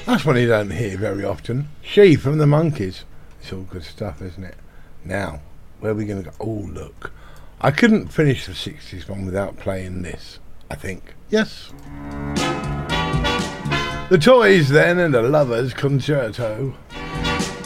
That's one you don't hear very often. She from the Monkees. It's all good stuff, isn't it? Now, where are we going to go? Oh, look. I couldn't finish the 60s one without playing this, I think. Yes. The Toys then, and the Lovers Concerto.